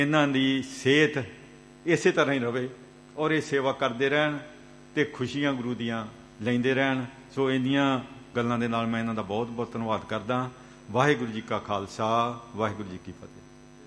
ਇਹਨਾਂ ਦੀ ਸਿਹਤ ਇਸੇ ਤਰ੍ਹਾਂ ਹੀ ਰਵੇ ਔਰ ਇਹ ਸੇਵਾ ਕਰਦੇ ਰਹਿਣ ਅਤੇ ਖੁਸ਼ੀਆਂ ਗੁਰੂ ਦੀਆਂ ਲੈਂਦੇ ਰਹਿਣ। ਸੋ ਇੰਨੀਆਂ ਗੱਲਾਂ ਦੇ ਨਾਲ ਮੈਂ ਇਹਨਾਂ ਦਾ ਬਹੁਤ ਬਹੁਤ ਧੰਨਵਾਦ ਕਰਦਾ। ਵਾਹਿਗੁਰੂ ਜੀ ਕਾ ਖਾਲਸਾ, ਵਾਹਿਗੁਰੂ ਜੀ ਕੀ ਫਤਿਹ।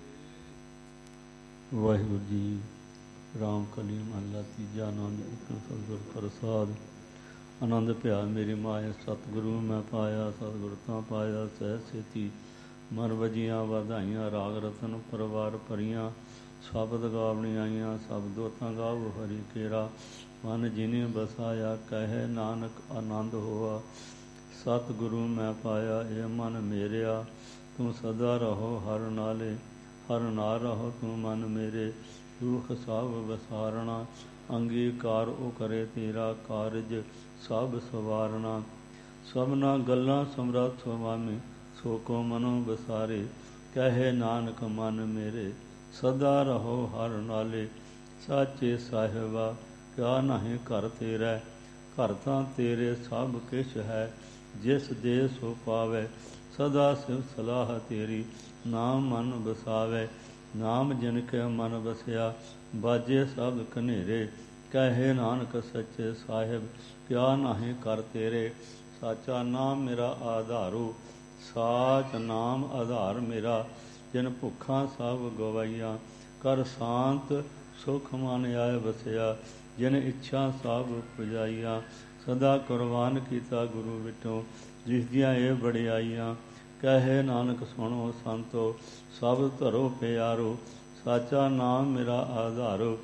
ਵਾਹਿਗੁਰੂ ਜੀ। ਰਾਮ ਕਲੀ ਮਹੱਲਾ ਤੀਜਾ। ਆਨੰਦ ਸਤਿਗੁਰ ਪ੍ਰਸਾਦ। ਆਨੰਦ ਭਿਆ ਮੇਰੀ ਮਾਏ ਸਤਿਗੁਰੂ ਮੈਂ ਪਾਇਆ, ਸਤਿਗੁਰ ਤਾਂ ਪਾਇਆ ਸਹਿ ਸੇਤੀ। ਮਨ ਵਜੀਆਂ ਵਧਾਈਆਂ ਰਾਗ ਰਤਨ ਪਰਿਵਾਰ ਭਰੀਆਂ। ਸ਼ਬਦ ਗਾਵਣੀ ਆਈਆਂ ਸਭ ਦੋਤਾਂ ਗਾਵ ਹਰੀ ਕੇਰਾ। ਮਨ ਜਿਨੇ ਬਸਾਇਆ ਕਹੇ ਨਾਨਕ ਆਨੰਦ ਹੋਆ। ਸਤਿਗੁਰੂ ਮੈਂ ਪਾਇਆ ਇਹ ਮਨ ਮੇਰਿਆ। ਤੂੰ ਸਦਾ ਰਹੋ ਹਰ ਨਾਲੇ, ਹਰ ਨਾਲ ਰਹੋ ਤੂੰ ਮਨ ਮੇਰੇ। ਦੁਖ ਸਭ ਵਸਾਰਣਾ ਅੰਗੀਕਾਰ ਉਹ ਕਰੇ ਤੇਰਾ। ਕਾਰਜ ਸਭ ਸਵਾਰਣਾ ਸਭਨਾ ਗੱਲਾਂ ਸਮਰੱਥ ਸੁਆਮੀ। ਸੋ ਕੋ ਮਨੋ ਬਸਾਰੇ ਕਹੇ ਨਾਨਕ ਮਨ ਮੇਰੇ। ਸਦਾ ਰਹੋ ਹਰ ਨਾਲੇ ਸਾਚੇ ਸਾਹਿਬਾ ਕਿਆ ਨਹੀਂ ਘਰ ਤੇਰਾ। ਘਰ ਤਾਂ ਤੇਰੇ ਸਭ ਕਿਛ ਹੈ ਜਿਸ ਦੇ ਸੋ ਪਾਵੇ। ਸਦਾ ਸਿਵ ਸਲਾਹ ਤੇਰੀ ਨਾਮ ਮਨ ਬਸਾਵੇ। ਨਾਮ ਜਿਨ ਕੇ ਮਨ ਬਸਿਆ ਬਾਜੇ ਸਭ ਕਨੇਰੇ। ਕਹੇ ਨਾਨਕ ਸੱਚੇ ਸਾਹਿਬ ਕਿਆ ਨਹੀਂ ਕਰ ਤੇਰੇ। ਸਾਚਾ ਨਾਮ ਮੇਰਾ ਆਧਾਰੂ ਸਾਚ ਨਾਮ ਆਧਾਰ ਮੇਰਾ। ਜਿਨ ਭੁੱਖਾਂ ਸਭ ਗਵਾਈਆਂ ਕਰ ਸ਼ਾਂਤ ਸੁਖ ਮਨ ਆਏ ਵਸਿਆ। ਜਿਨ ਇੱਛਾ ਸਭ ਪੁਜਾਈਆਂ ਸਦਾ ਕੁਰਬਾਨ ਕੀਤਾ ਗੁਰੂ ਵਿਟੋਂ। ਜਿਸ ਦੀਆਂ ਇਹ ਵਡਿਆਈਆਂ ਕਹੇ ਨਾਨਕ ਸੁਣੋ ਸੰਤੋ ਸਭ ਧਰੋ ਪਿਆਰੋ। ਸਾਚਾ ਨਾਮ ਮੇਰਾ ਆਧਾਰੋ।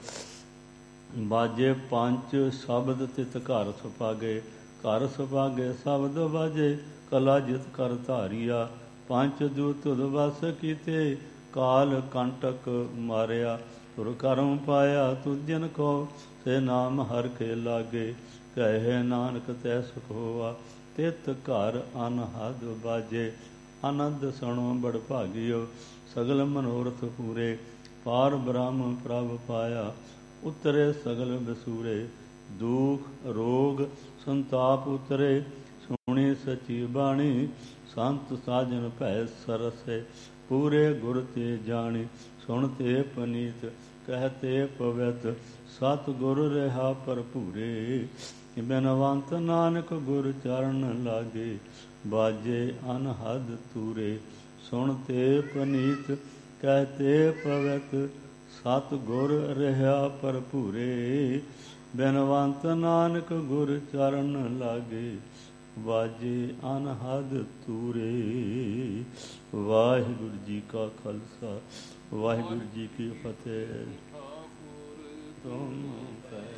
ਬਾਜੇ ਪੰਜ ਸ਼ਬਦ ਤਿਤ ਘਰ ਸੁਭਾਗੇ। ਘਰ ਸੁਭਾਗੇ ਸ਼ਬਦ ਬਾਜੇ ਕਲਾ ਜਿਤ ਕਰ ਧਾਰੀਆ। ਪੰਜ ਦੂਤ ਤੁਧ ਵਸ ਕੀਤੇ ਕਾਲ ਕੰਟਕ ਮਾਰਿਆ। ਤੁਰ ਕਰਮ ਪਾਇਆ ਤੁਜਨ ਕੋ ਸੇ ਨਾਮ ਹਰ ਕੇ ਲਾਗੇ। ਕਹੇ ਨਾਨਕ ਤੈ ਸੁਖ ਹੋਆ ਤਿਤ ਘਰ ਅਨਹਦ ਬਾਜੇ। ਆਨੰਦ ਸੁਣੋ ਬੜ ਭਾਗਿਓ ਸਗਲ ਮਨੋਰਥ ਪੂਰੇ। ਪਾਰ ਬ੍ਰਹਮ ਪ੍ਰਭ ਪਾਇਆ ਉਤਰੇ ਸਗਲ ਬਸੂਰੇ। ਦੁਖ ਰੋਗ ਸੰਤਾਪ ਉਤਰੇ ਸੁਣੀ ਸਚੀ ਬਾਣੀ। ਸੰਤ ਸਾਜਨ ਭੈ ਸਰਸੇ ਪੂਰੇ ਗੁਰ ਤੇ ਜਾਣੀ। ਸੁਣ ਤੇ ਪਨੀਤ ਕਹਤੇ ਪਵਿੱਤ ਸਤ ਗੁਰ ਰਿਹਾ ਭਰਪੂਰੇ। ਬਿਨਵੰਤ ਨਾਨਕ ਗੁਰ ਚਰਨ ਲਾਗੇ ਬਾਜੇ ਅਨਹਦ ਤੂਰੇ। ਸੁਣ ਤੇ ਪਨੀਤ ਕਹਤੇ ਪਵਿੱਤ ਸਤ ਗੁਰ ਰਿਹਾ ਭਰਪੂਰੇ। ਬਿਨਵੰਤ ਨਾਨਕ ਗੁਰ ਚਰਨ ਲਾਗੇ ਬਾਜੇ ਅਨਹਦ ਤੂਰੇ। ਵਾਹਿਗੁਰੂ ਜੀ ਕਾ ਖਾਲਸਾ, ਵਾਹਿਗੁਰੂ ਜੀ ਕੀ ਫਤਿਹ। ਤੁਮ